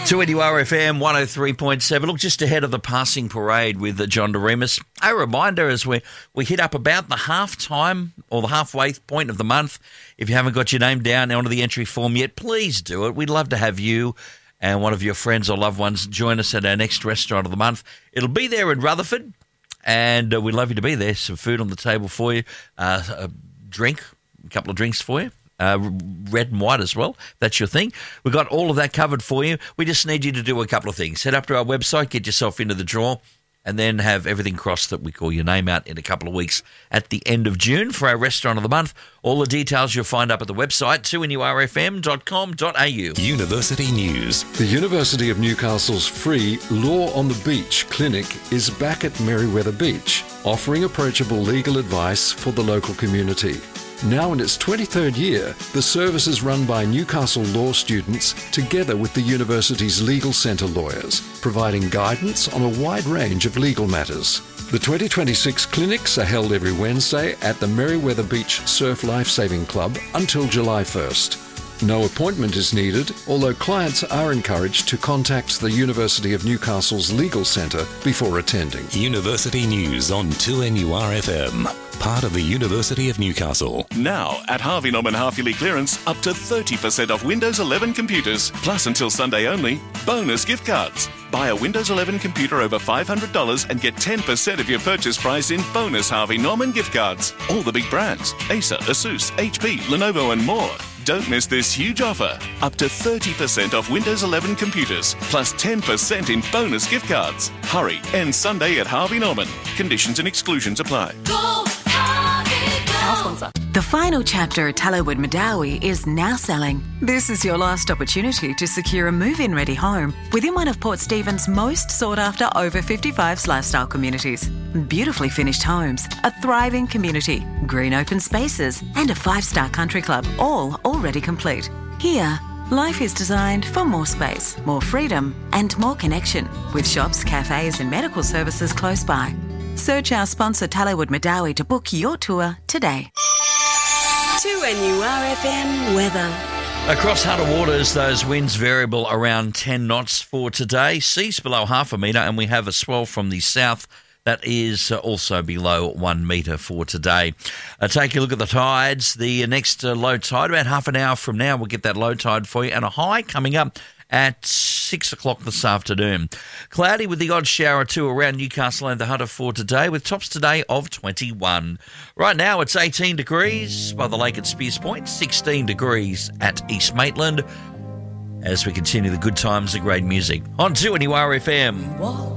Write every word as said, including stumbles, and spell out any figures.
two N U R F M one oh three point seven. Look, just ahead of the passing parade with uh, John DeRemus, a reminder as we, we hit up about the half time or the halfway point of the month. If you haven't got your name down onto the entry form yet, please do it. We'd love to have you and one of your friends or loved ones join us at our next restaurant of the month. It'll be there in Rutherford, and uh, we'd love you to be there. Some food on the table for you, uh, a drink, a couple of drinks for you. Uh, red and white as well, if that's your thing. We've got all of that covered for you. We just need you to do a couple of things. Head up to our website, get yourself into the draw, and then have everything crossed that we call your name out in a couple of weeks at the end of June for our restaurant of the month. All the details you'll find up at the website, two N U R F M dot com dot a u. University News. The University of Newcastle's free Law on the Beach clinic is back at Merewether Beach, offering approachable legal advice for the local community. Now in its twenty-third year, the service is run by Newcastle law students together with the university's legal centre lawyers, providing guidance on a wide range of legal matters. The twenty twenty-six clinics are held every Wednesday at the Merewether Beach Surf Lifesaving Club until July first. No appointment is needed, although clients are encouraged to contact the University of Newcastle's Legal Centre before attending. University News on two N U R F M, part of the University of Newcastle. Now, at Harvey Norman Half Yearly Clearance, up to thirty percent off Windows eleven computers, plus until Sunday only, bonus gift cards. Buy a Windows eleven computer over five hundred dollars and get ten percent of your purchase price in bonus Harvey Norman gift cards. All the big brands, Acer, Asus, H P, Lenovo and more. Don't miss this huge offer. Up to thirty percent off Windows eleven computers, plus ten percent in bonus gift cards. Hurry, end Sunday at Harvey Norman. Conditions and exclusions apply. Go, Harvey, go. Our sponsor. The final chapter at Tallowood Madawi is now selling. This is your last opportunity to secure a move-in ready home within one of Port Stephens' most sought-after over fifty-fives lifestyle communities. Beautifully finished homes, a thriving community, green open spaces, and a five-star country club, all already complete. Here, life is designed for more space, more freedom, and more connection, with shops, cafes, and medical services close by. Search our sponsor Tallowood Madawi to book your tour today. two N U R F M weather. Across Hunter Waters, those winds variable around ten knots for today. Seas below half a metre, and we have a swell from the south that is also below one metre for today. Uh, take a look at the tides. The next uh, low tide, about half an hour from now, we'll get that low tide for you, and a high coming up at six o'clock this afternoon. Cloudy with the odd shower or two around Newcastle and the Hunter for today, with tops today of twenty-one. Right now it's eighteen degrees by the lake at Spears Point, sixteen degrees at East Maitland, as we continue the good times of great music on two N U R F M.